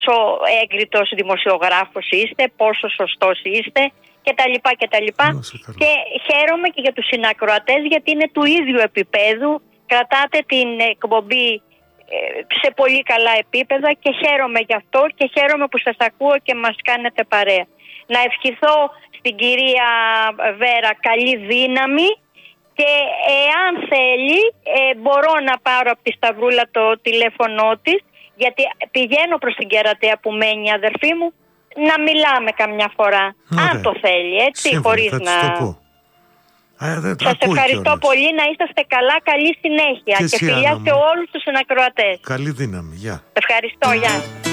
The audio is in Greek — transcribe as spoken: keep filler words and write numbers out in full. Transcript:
έγκριτος δημοσιογράφος είστε, πόσο σωστός είστε και τα λοιπά και τα λοιπά. Και χαίρομαι και για τους συνακροατές, γιατί είναι του ίδιου επίπεδου, κρατάτε την εκπομπή σε πολύ καλά επίπεδα και χαίρομαι γι' αυτό και χαίρομαι που σας ακούω και μας κάνετε παρέα. Να ευχηθώ στην κυρία Βέρα καλή δύναμη και εάν θέλει ε, μπορώ να πάρω από τη Σταυρούλα το τηλέφωνό της, γιατί πηγαίνω προς την Κερατέα που μένει η αδερφή μου, να μιλάμε καμιά φορά. Ωραία. Αν το θέλει, έτσι, σύμφωνα, χωρίς να... Α, σας ευχαριστώ πολύ, να είσαστε καλά, καλή συνέχεια και, και φιλιά σε όλους τους συνακροατές. Καλή δύναμη, γεια. Ευχαριστώ, γεια.